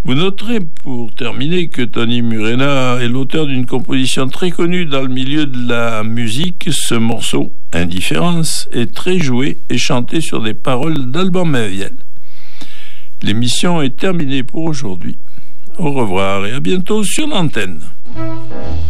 Vous noterez pour terminer que Tony Murena est l'auteur d'une composition très connue dans le milieu de la musique. Ce morceau, Indifférence, est très joué et chanté sur des paroles d'Alban Menviel. L'émission est terminée pour aujourd'hui. Au revoir et à bientôt sur l'antenne.